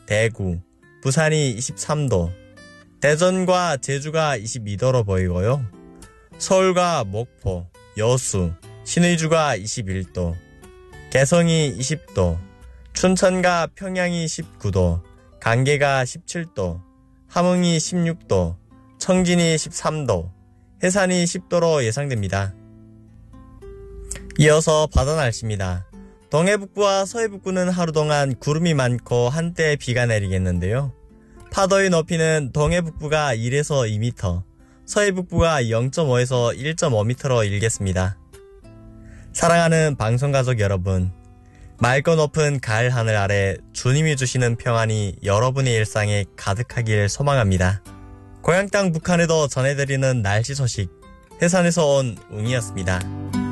대구, 부산이 23도, 대전과 제주가 22도로 보이고요. 서울과 목포, 여수, 신의주가 21도, 개성이 20도, 춘천과 평양이 19도, 강계가 17도, 함흥이 16도, 청진이 13도, 해산이 10도로 예상됩니다. 이어서 바다 날씨입니다. 동해북부와 서해북부는 하루 동안 구름이 많고 한때 비가 내리겠는데요. 파도의 높이는 동해북부가 1에서 2m, 서해북부가 0.5에서 1.5m로 일겠습니다. 사랑하는 방송가족 여러분, 맑고 높은 가을 하늘 아래 주님이 주시는 평안이 여러분의 일상에 가득하길 소망합니다. 고향 땅 북한에도 전해드리는 날씨 소식, 해산에서 온 웅이었습니다.